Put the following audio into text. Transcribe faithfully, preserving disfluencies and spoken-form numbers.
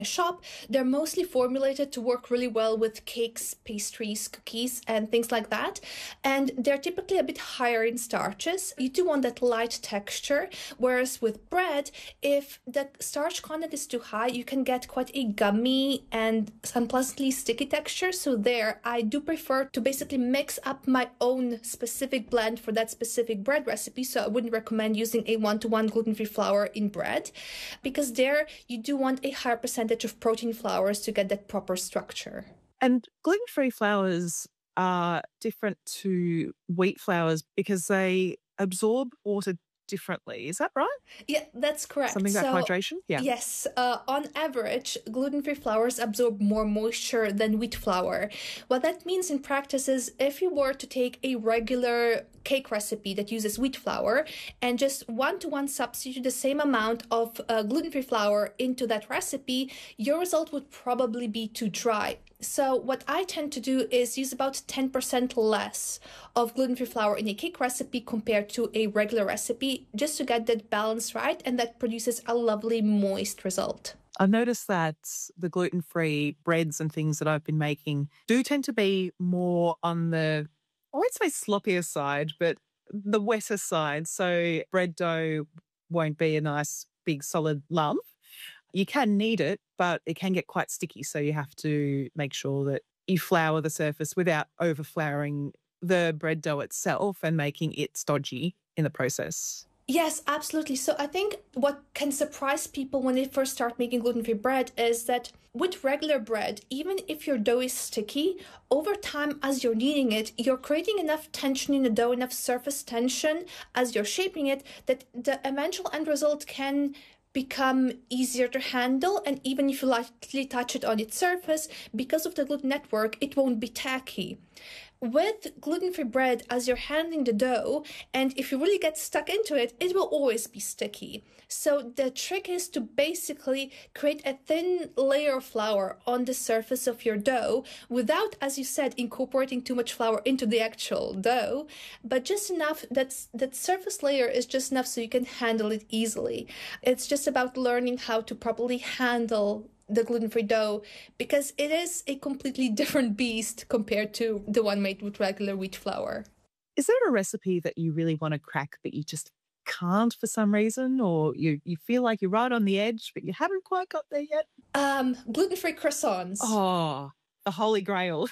shop. They're mostly formulated to work really well with cakes, pastries, cookies, and things like that. And they're typically a bit higher in starches. You do want that light texture, whereas with bread, if the starch content is too high, you can get quite a gummy and unpleasantly sticky texture. So there, I do prefer to basically mix up my own specific blend for that specific bread recipe. So I wouldn't recommend using a one-to-one gluten-free flour in bread, because there you do want a higher percentage of protein flours to get that proper structure. And gluten-free flours are different to wheat flours because they absorb water differently. Is that right? Yeah, that's correct. Something about so, hydration? Yeah. Yes. Uh, on average, gluten-free flours absorb more moisture than wheat flour. What that means in practice is if you were to take a regular cake recipe that uses wheat flour and just one-to-one substitute the same amount of uh, gluten-free flour into that recipe, your result would probably be too dry. So what I tend to do is use about ten percent less of gluten-free flour in a cake recipe compared to a regular recipe, just to get that balance right, and that produces a lovely moist result. I've noticed that the gluten-free breads and things that I've been making do tend to be more on the, I won't say sloppier side, but the wetter side. So bread dough won't be a nice big solid lump. You can knead it, but it can get quite sticky. So you have to make sure that you flour the surface without over flouring the bread dough itself and making it stodgy in the process. Yes, absolutely. So I think what can surprise people when they first start making gluten-free bread is that with regular bread, even if your dough is sticky, over time as you're kneading it, you're creating enough tension in the dough, enough surface tension as you're shaping it, that the eventual end result can become easier to handle. And even if you lightly touch it on its surface, because of the gluten network, it won't be tacky. With gluten-free bread, as you're handling the dough, and if you really get stuck into it, it will always be sticky. So the trick is to basically create a thin layer of flour on the surface of your dough without, as you said, incorporating too much flour into the actual dough, but just enough that that surface layer is just enough so you can handle it easily. It's just about learning how to properly handle the gluten-free dough, because it is a completely different beast compared to the one made with regular wheat flour. Is there a recipe that you really want to crack but you just can't for some reason, or you, you feel like you're right on the edge but you haven't quite got there yet? Um, gluten-free croissants. Oh, the holy grail.